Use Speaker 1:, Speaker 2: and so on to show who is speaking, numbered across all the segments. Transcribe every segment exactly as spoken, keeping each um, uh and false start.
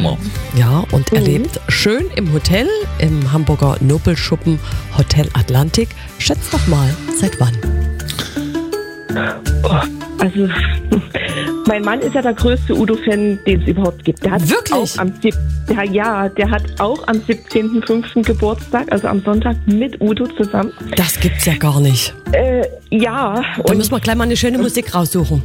Speaker 1: Hammer.
Speaker 2: Ja, und er
Speaker 3: Mhm.
Speaker 2: lebt schön im Hotel, im Hamburger Nobelschuppen Hotel Atlantik. Schätzt doch mal, seit wann?
Speaker 3: Also, mein Mann ist ja der größte Udo-Fan, den es überhaupt gibt. Der hat
Speaker 2: Wirklich?
Speaker 3: Auch am sieb- der, ja, der hat auch am siebzehnten fünften Geburtstag, also am Sonntag, mit Udo zusammen.
Speaker 2: Das gibt's ja gar nicht.
Speaker 3: Äh, ja.
Speaker 2: Da müssen wir gleich mal eine schöne Musik raussuchen.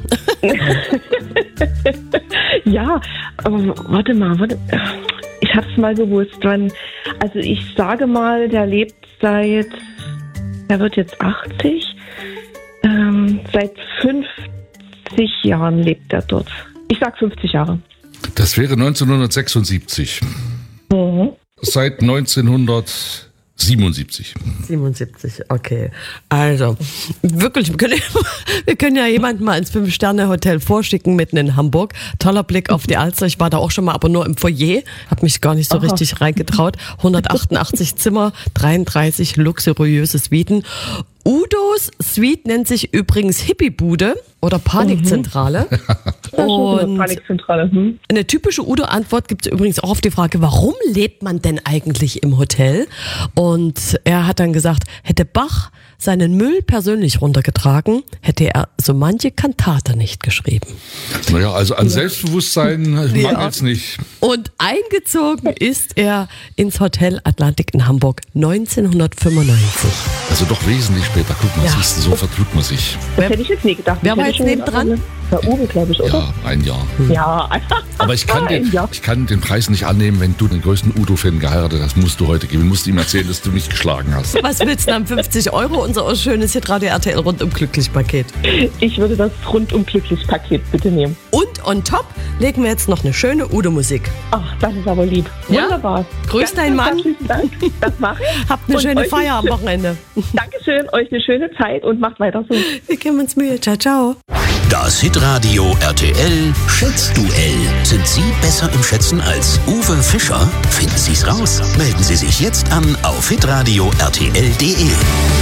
Speaker 3: Ja, aber warte mal, warte. Ich hab's mal gewusst, wann. Also ich sage mal, der lebt seit, der wird jetzt achtzig, ähm, seit fünfzig Jahren lebt er dort. Ich sag fünfzig Jahre.
Speaker 1: Das wäre neunzehnhundertsechsundsiebzig.
Speaker 3: Mhm.
Speaker 1: Seit neunzehnhundertsiebenundsiebzig.
Speaker 2: siebenundsiebzig, okay. Also, wirklich, wir können, wir können ja jemanden mal ins Fünf-Sterne-Hotel vorschicken, mitten in Hamburg. Toller Blick auf die Alster. Ich war da auch schon mal, aber nur im Foyer. Hab mich gar nicht so
Speaker 3: Aha.
Speaker 2: richtig reingetraut. hundertachtundachtzig Zimmer, dreiunddreißig luxuriöse Suiten. Udos Suite nennt sich übrigens Hippie-Bude oder Panikzentrale.
Speaker 3: Ja, schon
Speaker 2: Und
Speaker 3: Panikzentrale. Hm.
Speaker 2: eine typische Udo-Antwort gibt es übrigens auch auf die Frage, warum lebt man denn eigentlich im Hotel? Und er hat dann gesagt, hätte Bach seinen Müll persönlich runtergetragen, hätte er so manche Kantate nicht geschrieben.
Speaker 1: Naja, also an Selbstbewusstsein mangelt's nicht.
Speaker 2: Und eingezogen ist er ins Hotel Atlantik in Hamburg neunzehnhundertfünfundneunzig.
Speaker 1: Also doch wesentlich später. Guck mal,
Speaker 2: Ja.
Speaker 1: siehst du, so vertut man sich.
Speaker 3: Das hätte ich jetzt nie gedacht.
Speaker 2: Wer
Speaker 3: Ich
Speaker 2: war
Speaker 3: hätte
Speaker 2: jetzt
Speaker 3: schon
Speaker 2: nebendran?
Speaker 3: gedacht, Der Uwe, glaube ich, oder?
Speaker 1: Ja, ein Jahr.
Speaker 3: Ja.
Speaker 1: Aber ich kann, den,
Speaker 3: Ja.
Speaker 1: ich kann den Preis nicht annehmen, wenn du den größten Udo-Fan geheiratet hast. Musst du heute geben. Musst ihm erzählen, dass du mich geschlagen hast.
Speaker 2: Was willst du denn am fünfzig Euro? Unser schönes Hitradio R T L rundum glücklich Paket.
Speaker 3: Ich würde das rundum glücklich Paket bitte nehmen.
Speaker 2: Und on top legen wir jetzt noch eine schöne Udo-Musik.
Speaker 3: Ach, das ist aber lieb.
Speaker 2: Ja?
Speaker 3: Wunderbar.
Speaker 2: Grüß
Speaker 3: Ganz,
Speaker 2: deinen
Speaker 3: ganz
Speaker 2: Mann.
Speaker 3: herzlichen Dank. Das mache ich.
Speaker 2: Habt eine
Speaker 3: Und
Speaker 2: schöne
Speaker 3: euch
Speaker 2: Feier am Wochenende.
Speaker 3: Dankeschön, euch eine schöne Zeit und macht weiter so.
Speaker 2: Wir geben uns Mühe. Ciao, ciao.
Speaker 4: Das Hitradio R T L Schätzduell. Sind Sie besser im Schätzen als Uwe Fischer? Finden Sie es raus. Melden Sie sich jetzt an auf hitradio r t l punkt d e.